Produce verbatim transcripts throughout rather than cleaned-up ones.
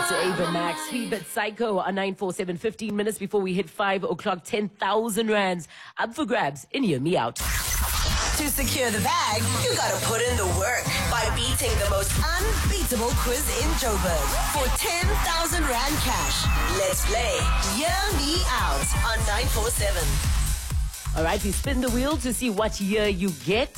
It's Ava Max, Feedback Psycho on nine four seven, fifteen minutes before we hit five o'clock. ten thousand rands up for grabs in Hear Me Out. To secure the bag, you gotta put in the work by beating the most unbeatable quiz in Joburg for ten thousand rand cash. Let's play Hear Me Out on nine four seven. All right, we spin the wheel to see what year you get.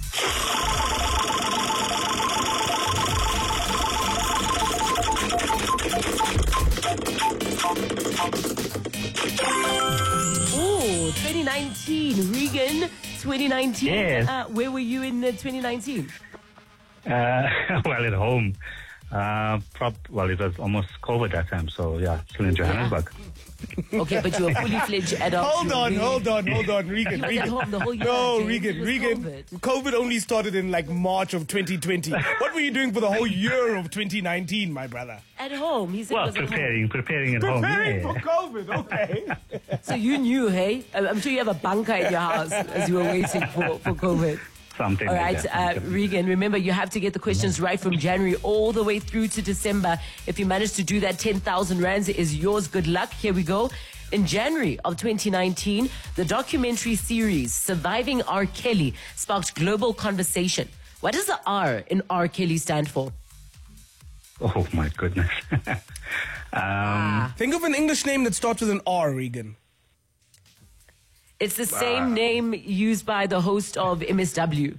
Ooh, twenty nineteen. Regan, twenty nineteen. Yes. Uh, where were you in uh, twenty nineteen? Uh, well, at home. Uh, prop, well, it was almost COVID that time, so yeah, still in Johannesburg. Okay, but you're a fully fledged adult. Hold on, really. hold on, hold on, Regan. You was Regan. at home the whole year. No, James. Regan, It was Regan. COVID. COVID only started in like March of twenty twenty. What were you doing for the whole year of twenty nineteen, my brother? At home, he said. Well, he was at home. preparing, preparing at Preparing home. for COVID, okay. So you knew, hey? I- I'm sure you have a bunker in your house as you were waiting for, for COVID. Something All like right, that. uh, Regan, remember you have to get the questions right from January all the way through to December. If you manage to do that, ten thousand rands is yours. Good luck. Here we go. In January of twenty nineteen, the documentary series Surviving R. Kelly sparked global conversation. What does the R in R. Kelly stand for? Oh, my goodness. um, Ah. Think of an English name that starts with an R, Regan. It's the same name used by the host of M S W.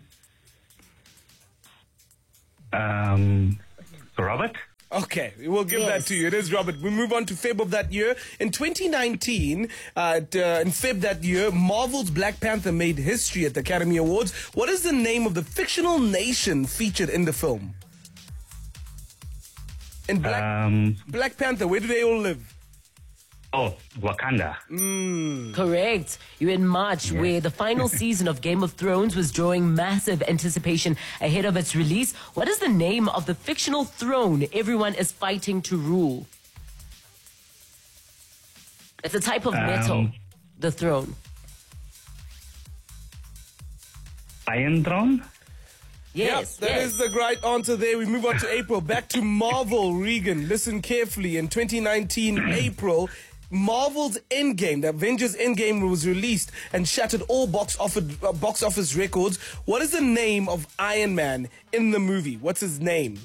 um, Robert? Okay, we'll give Yes. that to you. It is Robert. We move on to Feb of that year. In twenty nineteen, uh, t- uh, in Feb that year, Marvel's Black Panther made history at the Academy Awards. What is the name of the fictional nation featured in the film? In Black, Um, Black Panther, where do they all live? oh, Wakanda. Correct. You're in March, where the final season of Game of Thrones was drawing massive anticipation ahead of its release. What is the name of the fictional throne everyone is fighting to rule? It's a type of metal, Um, the throne. Iron Throne? Yes, Yep, that yes. is the right answer there. We move on to April. Back to Marvel, Regan. Listen carefully. In twenty nineteen, April, Marvel's Endgame, the Avengers Endgame, was released and shattered all box office, uh, box office records. What is the name of Iron Man in the movie? What's his name?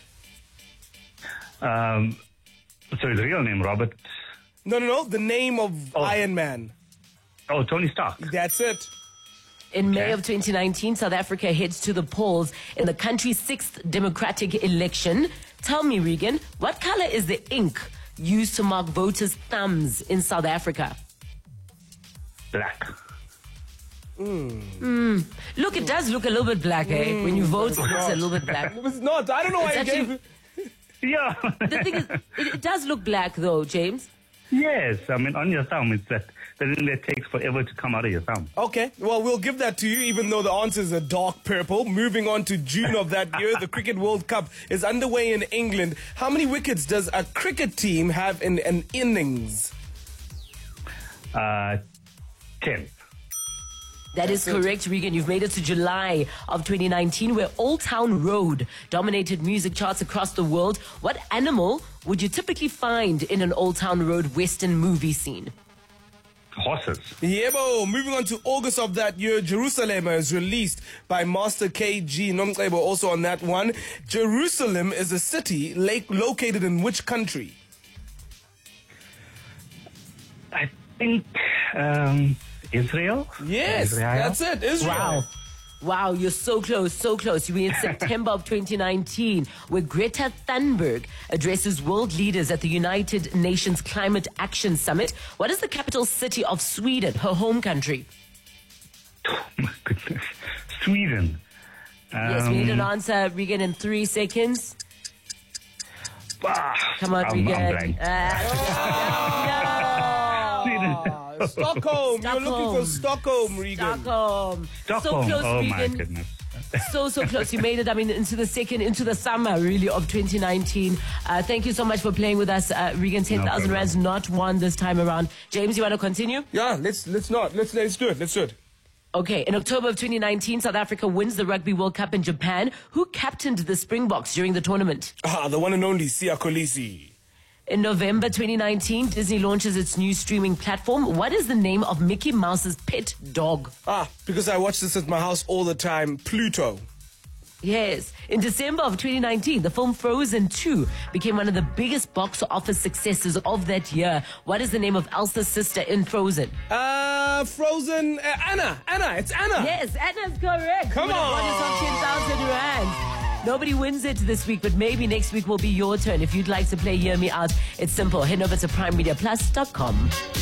Um, so his real name, Robert. No, no, no. The name of Oh. Iron Man. Oh, Tony Stark. That's it. In May Okay. of twenty nineteen, South Africa heads to the polls in the country's sixth democratic election. Tell me, Regan, what color is the ink used to mark voters' thumbs in South Africa? Black. Look, it does look a little bit black, eh? When you vote, it looks a little bit black. It was not. I don't know why It's you actually- gave Yeah. The thing is, it, it does look black, though, James. Yes, I mean, on your thumb, it's that the thing that takes forever to come out of your thumb. Okay, well, we'll give that to you, even though the answer is a dark purple. Moving on to June of that year, the Cricket World Cup is underway in England. How many wickets does a cricket team have in an innings? Uh, ten. That is correct, Regan. You've made it to July of twenty nineteen, where Old Town Road dominated music charts across the world. What animal would you typically find in an Old Town Road Western movie scene? Horses. Yebo, moving on to August of that year, Jerusalem is released by Master K G. Nomcebo also on that one. Jerusalem is a city lake located in which country? I think um, Israel. Yes, Israel? that's it, Israel. Wow. Wow, you're so close, so close. You're in September of twenty nineteen, where Greta Thunberg addresses world leaders at the United Nations Climate Action Summit. What is the capital city of Sweden, her home country? Oh my goodness. Sweden. Yes, we need an Um, answer, Regan, in three seconds. ah, Come on, I'm, Regan. I'm blank. Ah, Sweden. Uh, Stockholm. You're looking for Stockholm, Regan. Stockholm. Stockholm. So close, oh my Regan. goodness. So, so close. You made it, I mean, into the second, into the summer, really, of twenty nineteen. Uh, thank you so much for playing with us, uh, Regan. ten thousand problem. rands, not one this time around. James, you want to continue? Yeah, let's let's not. Let's let's do it. Let's do it. Okay, in October of twenty nineteen, South Africa wins the Rugby World Cup in Japan. Who captained the Springboks during the tournament? Ah, the one and only Siya Kolisi. In November twenty nineteen, Disney launches its new streaming platform. What is the name of Mickey Mouse's pet dog? Ah, because I watch this at my house all the time. Pluto. Yes. In December of twenty nineteen, the film Frozen two became one of the biggest box office successes of that year. What is the name of Elsa's sister in Frozen? Uh, Frozen. Uh, Anna. Anna. It's Anna. Yes, Anna's correct. Come You would have won on. yourself ten thousand rands. Nobody wins it this week, but maybe next week will be your turn. If you'd like to play Hear Me Out, it's simple. Head over to prime media plus dot com.